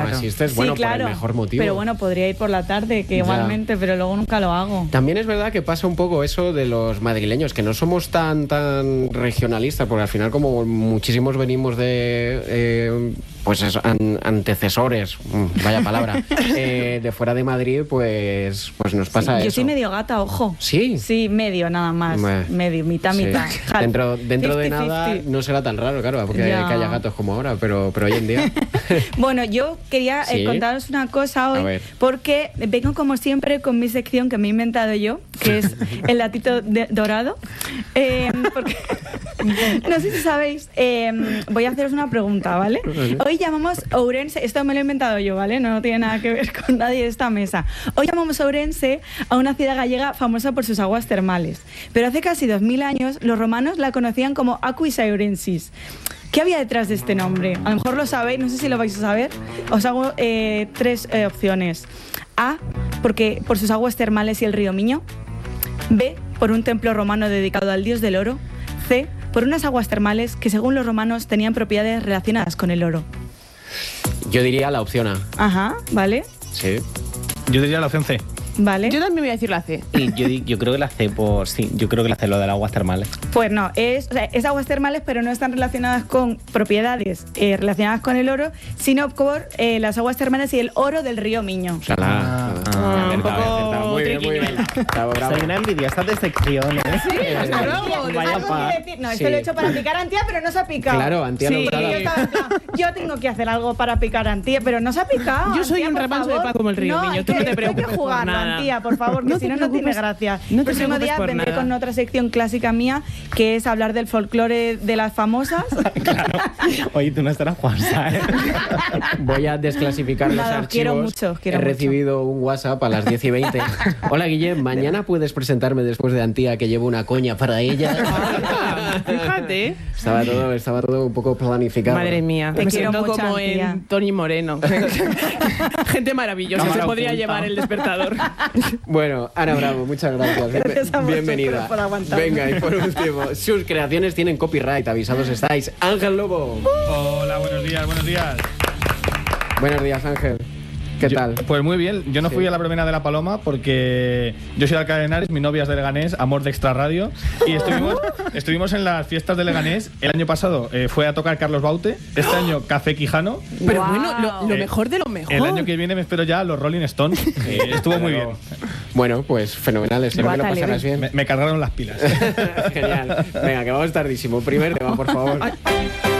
no asistes, bueno, sí, claro, por el mejor motivo. Pero bueno, podría ir por la tarde, que igualmente, pero luego nunca lo hago. También es verdad que pasa un poco eso de los madrileños, que no somos tan regionalistas, porque al final como muchísimos venimos de pues eso, antecesores, vaya palabra, de fuera de Madrid, pues nos pasa eso. Yo soy medio gata, ojo. ¿Sí? Sí, medio nada más. Medio, mitad. Dentro 50, de nada 50. No será tan raro, claro, porque que haya gatos como ahora, pero hoy en día... Bueno, yo quería contaros una cosa hoy, porque vengo como siempre con mi sección que me he inventado yo, que es el latito dorado. Porque, no sé si sabéis, voy a haceros una pregunta, ¿vale? Hoy llamamos Ourense, esto me lo he inventado yo, ¿vale? No tiene nada que ver con nadie de esta mesa. Hoy llamamos Ourense a una ciudad gallega famosa por sus aguas termales, pero hace casi 2000 años los romanos la conocían como Aquis Aurensis. ¿Qué había detrás de este nombre? A lo mejor lo sabéis, no sé si lo vais a saber. Os hago 3 opciones. A, porque por sus aguas termales y el río Miño. B, por un templo romano dedicado al dios del oro. C, por unas aguas termales que según los romanos tenían propiedades relacionadas con el oro. Yo diría la opción A. Ajá, ¿vale? Sí. Yo diría la opción C. Vale. Yo también voy a decir la C. Y yo creo que la C yo creo que la C, lo de las aguas termales. Pues no, es aguas termales, pero no están relacionadas con propiedades relacionadas con el oro, sino por las aguas termales y el oro del río Miño. Un poco muy bien. Soy una envidiosa de secciones. Sí, hasta luego. No, esto lo he hecho para picar a Antía, pero no se ha picado. Claro, Antía no está. Yo tengo que hacer algo para picar a Antía, pero no se ha picado. Yo soy un remanso de paz como el río Miño, tú no te preocupes. Hay que jugarlo, Antía, por favor, que si no tiene gracia. No el próximo día vendré con otra sección clásica mía, que es hablar del folclore de las famosas. Claro. Oye, tú no estarás Juansa, ¿eh? Voy a desclasificar los archivos. Quiero mucho. He recibido un WhatsApp a las 10:20. Hola, Guillem, mañana puedes presentarme después de Antía, que llevo una coña para ella. Fíjate. Estaba todo un poco planificado. Madre mía, te me quiero siento mucho, como Antía. en Tony Moreno. Gente maravillosa, Cámara se podría oculta. llevar el despertador. Bueno, Ana Bravo, muchas gracias. Gracias a vosotros Bienvenida. por aguantarme. Venga, y por último, sus creaciones tienen copyright, avisados estáis. Ángel Lobo. Hola, buenos días. Buenos días, Ángel. ¿Qué tal? Pues muy bien, yo no fui a la verbena de La Paloma porque yo soy de Alcalá de Henares, mi novia es de Leganés, amor de Extra Radio, y estuvimos en las fiestas de Leganés. El año pasado fue a tocar Carlos Baute, este año Café Quijano. Pero bueno, lo mejor de lo mejor. El año que viene me espero ya a los Rolling Stones. Estuvo muy bien. Bueno, pues fenomenal, espero que lo pasarás bien. Me cargaron las pilas. Genial. Venga, que vamos tardísimo. Primer tema, por favor.